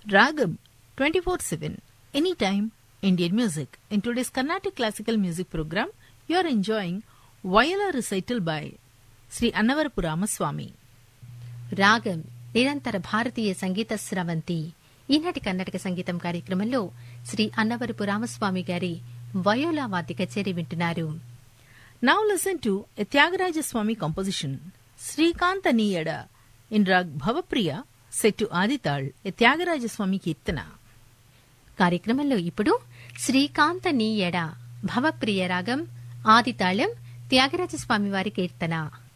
Ragam 24/7, anytime Indian music. In today's Carnatic classical music program, you are enjoying Viola recital by Sri Annavarapu Ramaswamy. రాగం నిరంతర భారతీయ సంగీత స్రవంతి. ఈనాటి కర్ణాటక సంగీతం కార్యక్రమంలో శ్రీ అన్నవరపు రామస్వామి గారి viola వాద్య కచేరీ వింటున్నారు. Now listen to a Tyagaraja Swami composition, Srikanta Niyada, in Rag Bhavapriya, set to Adital, a Tyagaraja Swami Kirtana. కార్యక్రమంలో ఇప్పుడు శ్రీకాంత నీయడ భవప్రియ రాగం ఆదితాళం త్యాగరాజస్వామి వారి కీర్తన.